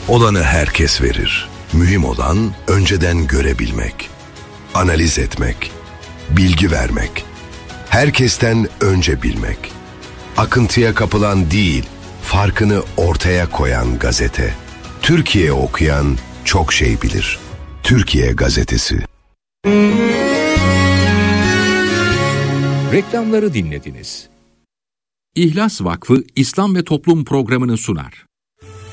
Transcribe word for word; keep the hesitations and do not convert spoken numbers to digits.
Olanı herkes verir. Mühim olan önceden görebilmek, analiz etmek, bilgi vermek, herkesten önce bilmek. Akıntıya kapılan değil, farkını ortaya koyan gazete. Türkiye okuyan çok şey bilir. Türkiye Gazetesi. Reklamları dinlediniz. İhlas Vakfı İslam ve Toplum programını sunar.